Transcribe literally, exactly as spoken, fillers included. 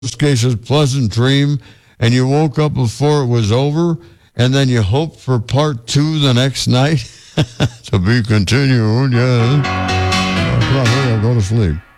case, a pleasant dream, and you woke up before it was over, and then you hoped for part two the next night? To be continued, yes. Come on, go to sleep.